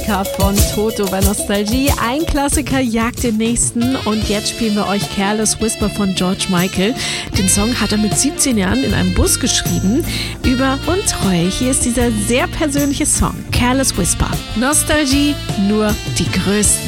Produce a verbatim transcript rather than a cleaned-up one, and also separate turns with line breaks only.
Klassiker von Toto bei Nostalgie. Ein Klassiker jagt den nächsten und jetzt spielen wir euch Careless Whisper von George Michael. Den Song hat er mit siebzehn Jahren in einem Bus geschrieben über Untreue. Hier ist dieser sehr persönliche Song, Careless Whisper. Nostalgie, nur die größten